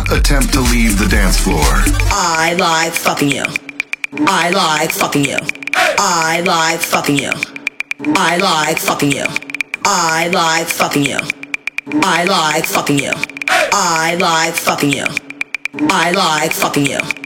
not attempt to leave the dance floor. I like fucking you. I like fucking you. I like fucking you. I like fucking you. I like fucking you. I like fucking you. I like fucking you. I like fucking you.